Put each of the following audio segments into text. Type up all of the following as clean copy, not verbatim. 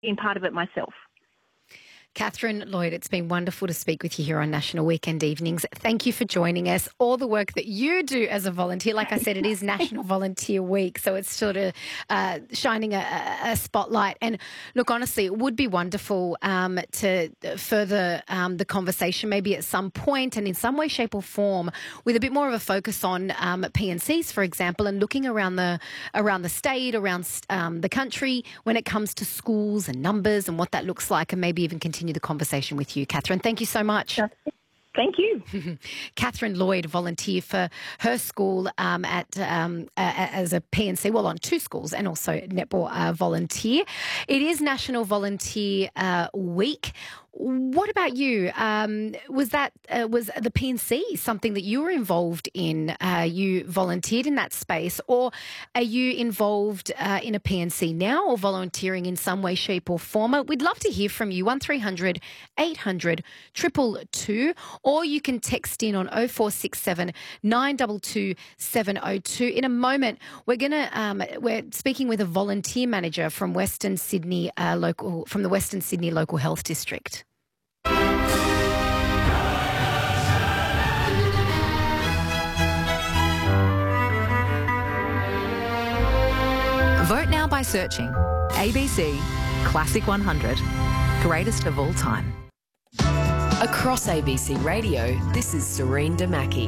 been part of it myself. Catherine Lloyd, it's been wonderful to speak with you here on National Weekend Evenings. Thank you for joining us. All the work that you do as a volunteer, like I said, it is National Volunteer Week, so it's sort of shining a spotlight. And look, honestly, it would be wonderful to further the conversation maybe at some point and in some way, shape or form with a bit more of a focus on PNCs, for example, and looking around the state, around the country when it comes to schools and numbers and what that looks like, and maybe even continue the conversation with you, Catherine. Thank you so much. Thank you. Catherine Lloyd, volunteer for her school as a PNC, well, on two schools, and also netball volunteer. It is National Volunteer Week. What about you? Was the PNC something that you were involved in? You volunteered in that space, or are you involved in a PNC now or volunteering in some way, shape or form? We'd love to hear from you, 1300 800 222, or you can text in on 0467 922 702. In a moment, we're speaking with a volunteer manager from Western Sydney from the Western Sydney Local Health District. Vote now by searching ABC Classic 100, greatest of all time. Across ABC Radio, this is Serene Damaki.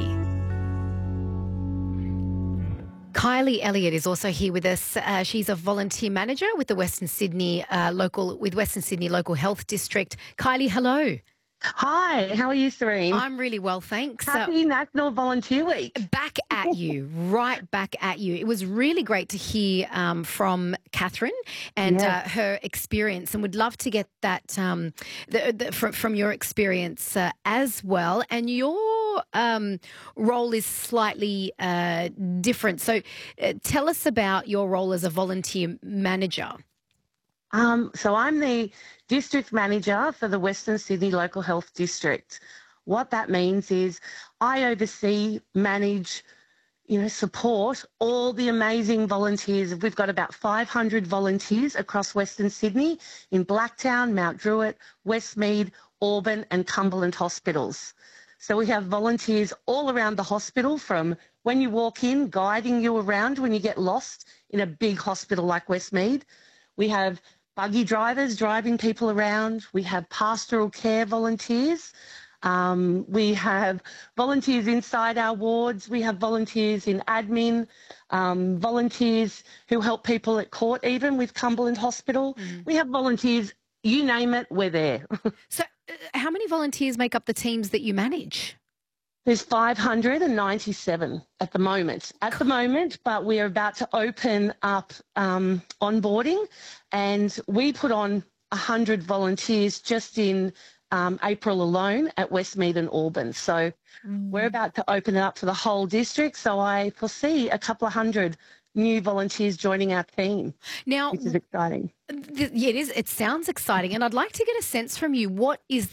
Kylie Elliott is also here with us. She's a volunteer manager with the Western Sydney Local Health District. Kylie, hello. Hi, how are you, Serene? I'm really well, thanks. Happy National Volunteer Week. Back at you, right back at you. It was really great to hear from Catherine and her experience, and would love to get that from your experience as well. And your role is slightly different. So tell us about your role as a volunteer manager. So I'm the district manager for the Western Sydney Local Health District. What that means is I oversee, manage, support all the amazing volunteers. We've got about 500 volunteers across Western Sydney in Blacktown, Mount Druitt, Westmead, Auburn and Cumberland hospitals. So we have volunteers all around the hospital, from when you walk in, guiding you around when you get lost in a big hospital like Westmead. We have buggy drivers driving people around. We have pastoral care volunteers. We have volunteers inside our wards. We have volunteers in admin, volunteers who help people at court, even with Cumberland Hospital. We have volunteers, you name it, we're there. So how many volunteers make up the teams that you manage? There's 597 at the moment, but we are about to open up onboarding, and we put on 100 volunteers just in April alone at Westmead and Auburn. So we're about to open it up for the whole district, so I foresee a couple of hundred new volunteers joining our team, which is exciting. Yeah, it is. It sounds exciting, and I'd like to get a sense from you. Is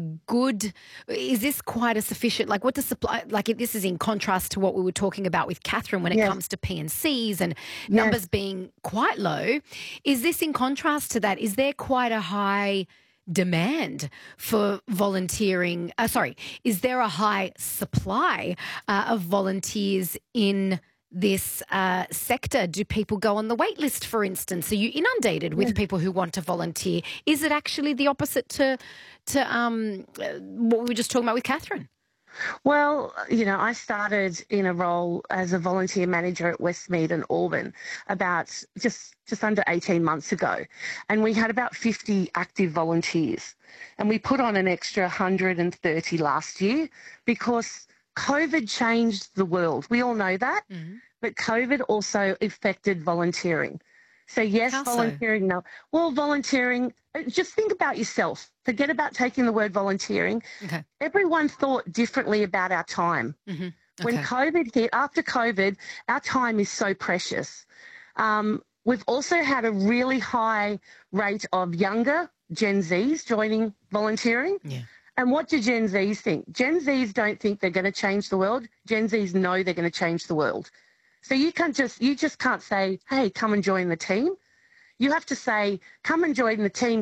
this quite a sufficient? Like, what does supply? Like, this is in contrast to what we were talking about with Catherine when it comes to PNCs and numbers being quite low. Is this in contrast to that? Is there quite a high demand for volunteering? Is there a high supply of volunteers in this sector? Do people go on the wait list, for instance? Are you inundated with people who want to volunteer? Is it actually the opposite to what we were just talking about with Catherine? Well, I started in a role as a volunteer manager at Westmead and Auburn about just under 18 months ago, and we had about 50 active volunteers, and we put on an extra 130 last year because COVID changed the world. We all know that, but COVID also affected volunteering. So yes, volunteering. No, well, volunteering. Just think about yourself. Forget about taking the word volunteering. Okay. Everyone thought differently about our time. When COVID hit, after COVID, our time is so precious. We've also had a really high rate of younger Gen Zs joining volunteering. Yeah. And what do Gen Zs think? Gen Zs don't think they're going to change the world. Gen Zs know they're going to change the world. So you just can't say, hey, come and join the team. You have to say, come and join the team.